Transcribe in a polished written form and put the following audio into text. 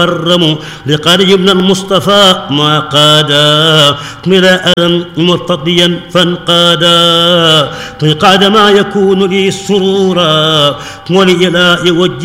كرم لقري ابن المصطفى ما قادا ملا ألم مرتضيا فانقادا قاد ما يكون لي سرورا ولي لا يوجه